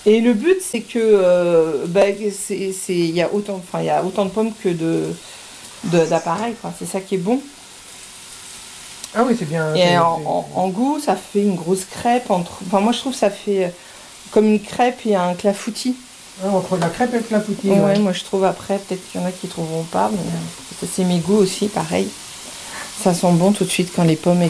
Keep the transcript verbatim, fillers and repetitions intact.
Et le but, c'est que euh, bah, c'est, c'est, il y a autant, enfin, il y a autant de pommes que de, de- d'appareils, quoi. C'est ça qui est bon. Ah oui, c'est bien. Et c'est- en, c'est- en- en goût, ça fait une grosse crêpe entre. Enfin, moi, je trouve que ça fait euh, comme une crêpe et un clafoutis. Ah, entre la crêpe et le clafoutis, Ouais, ouais. moi, je trouve après, peut-être qu'il y en a qui trouveront pas, mais euh, ça, c'est mes goûts aussi, pareil. Ça sent bon tout de suite quand les pommes